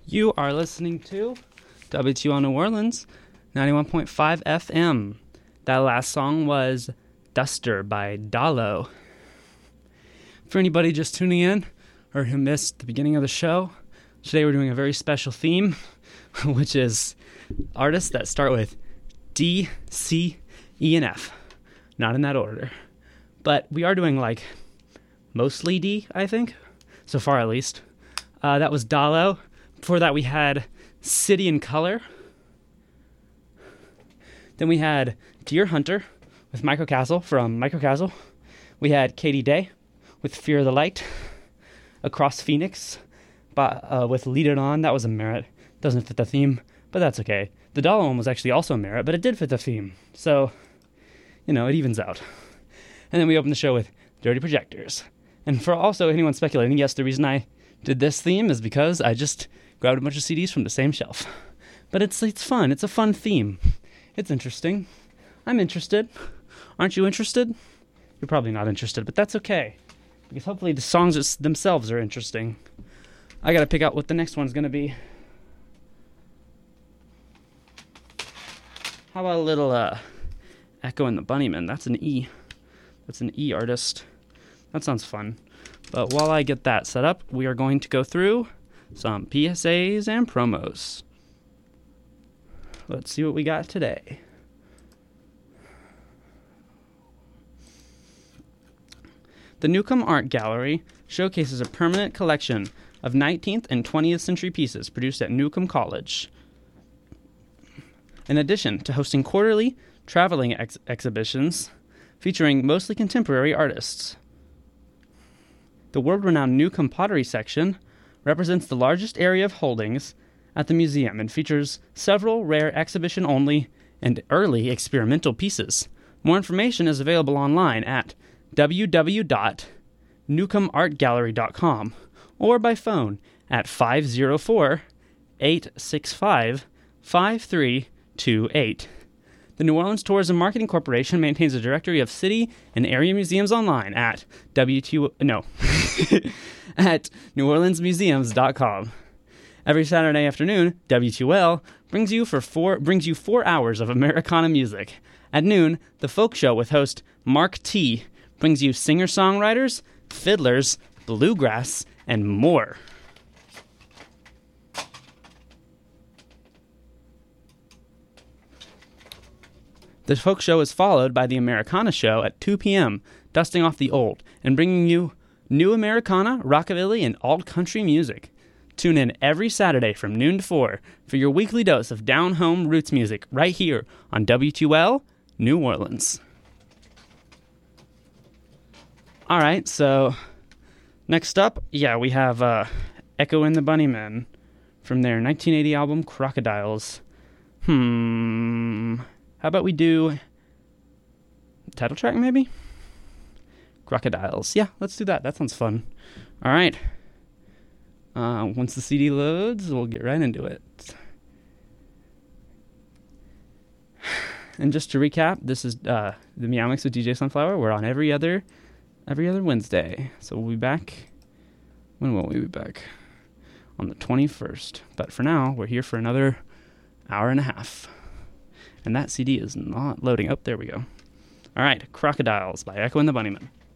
You are listening to WTO New Orleans, 91.5 FM. That last song was Duster by Dalo. For anybody just tuning in or who missed the beginning of the show, today we're doing a very special theme, which is artists that start with D, C, E, and F. Not in that order. But we are doing like mostly D, I think. So far at least. That was Dalo. Before that we had City and Color. Then we had Deer Hunter with Microcastle from Microcastle. We had Katie Day with Fear of the Light. Across Phoenix with Lead It On. That was a merit. Doesn't fit the theme, but that's okay. The Dalo one was actually also a merit, but it did fit the theme. So, it evens out. And then we opened the show with Dirty Projectors. And for also anyone speculating, yes, the reason I did this theme is because I just grabbed a bunch of CDs from the same shelf. But it's fun. It's a fun theme. It's interesting. I'm interested. Aren't you interested? You're probably not interested, but that's okay. Because hopefully the songs themselves are interesting. I gotta pick out what the next one's gonna be. How about a little Echo and the Bunnymen? That's an E. That's an E artist. That sounds fun. But while I get that set up, we are going to go through some PSAs and promos. Let's see what we got today. The Newcomb Art Gallery showcases a permanent collection of 19th and 20th century pieces produced at Newcomb College. In addition to hosting quarterly traveling exhibitions featuring mostly contemporary artists. The world-renowned Newcomb Pottery section represents the largest area of holdings at the museum and features several rare exhibition-only and early experimental pieces. More information is available online at www.newcombartgallery.com or by phone at 504-865-5328. The New Orleans Tourism Marketing Corporation maintains a directory of city and area museums online at at neworleansmuseums.com. Every Saturday afternoon, W2L brings you 4 hours of Americana music. At noon, the Folk Show with host Mark T brings you singer-songwriters, fiddlers, bluegrass, and more. The Folk Show is followed by the Americana Show at 2 p.m., dusting off the old and bringing you new Americana, rockabilly, and alt-country music. Tune in every Saturday from noon to 4 for your weekly dose of down-home roots music right here on W2L, New Orleans. All right, so next up, we have Echo and the Bunnymen from their 1980 album Crocodiles. How about we do title track, maybe? Crocodiles. Yeah, let's do that. That sounds fun. All right. Once the CD loads, we'll get right into it. And just to recap, this is the Meow Mix with DJ Sunflower. We're on every other Wednesday. So we'll be back. When will we be back? On the 21st. But for now, we're here for another hour and a half. And that CD is not loading. Oh, there we go. All right, Crocodiles by Echo and the Bunnymen.